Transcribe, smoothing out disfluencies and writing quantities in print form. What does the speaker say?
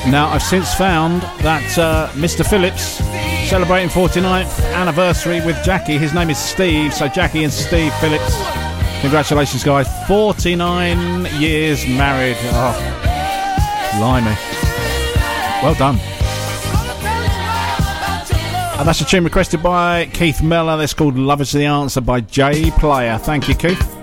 Now, I've since found that Mr. Phillips celebrating 49th anniversary with Jackie. His name is Steve, so Jackie and Steve Phillips. Congratulations, guys. 49 years married. Oh, blimey. Well done. And that's a tune requested by Keith Mellor. That's called Love Is the Answer by Jay Player. Thank you, Keith.